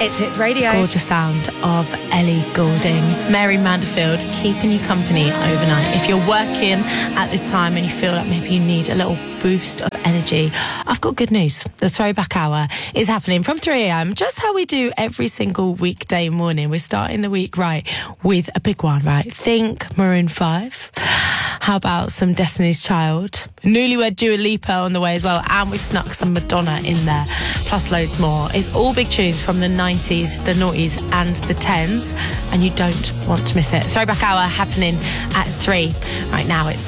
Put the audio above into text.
It's Hits Radio. Gorgeous sound of Ellie Goulding. Mary Manderfield keeping you company overnight. If you're working at this time and you feel like maybe you need a little boost of energy, I've got good news. The Throwback Hour is happening from 3am, just how we do every single weekday morning. We're starting the week right with a big one, right? Think Maroon 5. How about some Destiny's Child? Newlywed Dua Lipa on the way as well, and we've snuck some Madonna in there, plus loads more. It's all big tunes from the 90s, the noughties and the 10s, and you don't want to miss it. Throwback Hour happening at 3. Right now it's